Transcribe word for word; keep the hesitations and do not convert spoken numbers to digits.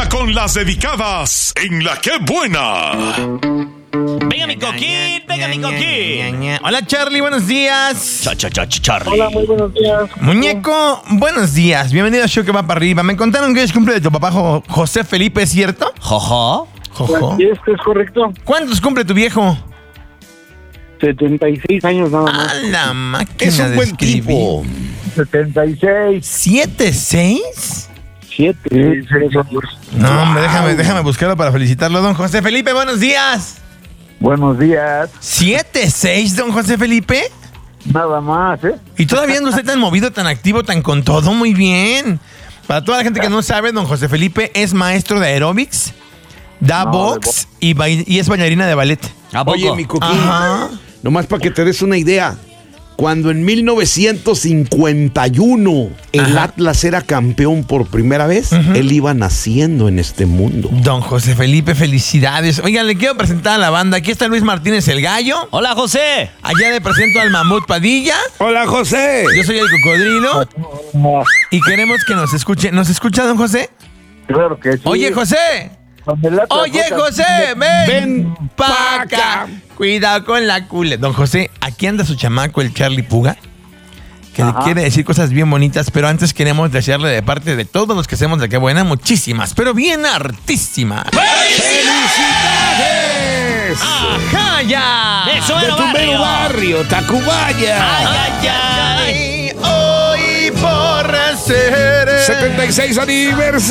Ahora con las dedicadas en La Qué Buena. Venga mi coquín, venga mi coquín. Hola Charlie, buenos días. Cha, cha, cha, Charlie. Hola, muy buenos días. Muñeco, buenos días. Bienvenido a Show que va para arriba. Me contaron que es cumple de tu papá Jo- José Felipe, ¿es cierto? Jojo. Jojo. ¿Y es que es correcto? ¿Cuántos cumple tu viejo? setenta y seis años nada A más. la máquina Es un de buen escribir. tipo. setenta y seis. ¿Siete, seis? siete. No, hombre, déjame, déjame buscarlo para felicitarlo, don José Felipe. Buenos días. Buenos días. ¿Siete, seis, don José Felipe? Nada más, ¿eh? Y todavía no está tan movido, tan activo, tan con todo. Muy bien. Para toda la gente que no sabe, don José Felipe es maestro de aeróbics, da No, box y, bail- y es bailarina de ballet. ¿A poco? Oye, mi coquín, Ajá. nomás para que te des una idea. Cuando en mil novecientos cincuenta y uno el Ajá. Atlas era campeón por primera vez, él iba naciendo en este mundo. Don José Felipe, felicidades. Oigan, le quiero presentar a la banda. Aquí está Luis Martínez el Gallo. Hola, José. Allá le presento al Mamut Padilla. Hola, José. Yo soy el Cocodrilo. Y queremos que nos escuche. ¿Nos escucha, don José? Claro que sí. Oye, José. Donde el Atlas Oye, toca- José, ven, Ven pa' pa' acá. acá. Cuidado con la cule. Don José, aquí anda su chamaco, el Charlie Puga, que le Ajá. quiere decir cosas bien bonitas, pero antes queremos desearle de parte de todos los que hacemos de Qué Buena, muchísimas, pero bien hartísimas. ¡Felicidades! ¡Ajá, ya! De su De mero tu mero barrio. barrio, Tacubaya. Ay, ay, ay. Ay, hoy por ser setenta y seis aniversario.